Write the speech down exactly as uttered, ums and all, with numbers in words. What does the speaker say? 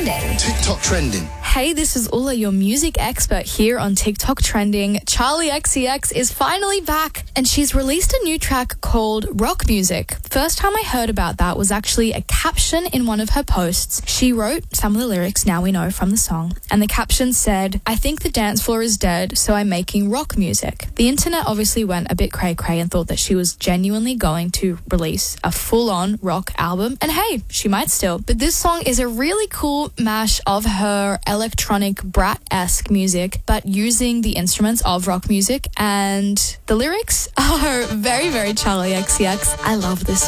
Trending. TikTok Trending. Hey, this is Ula, your music expert here on TikTok Trending. Charli X C X is finally back, and she's released a new track called Rock Music. First time I heard about that was actually a caption in one of her posts. She wrote some of the lyrics now we know from the song, and the caption said, "I think the dance floor is dead, so I'm making rock music." The internet obviously went a bit cray-cray and thought that she was genuinely going to release a full-on rock album, and hey, she might still. But this song is a really cool mash of her electronic brat-esque music, but using the instruments of rock music, and the lyrics are very, very Charli X C X. I love this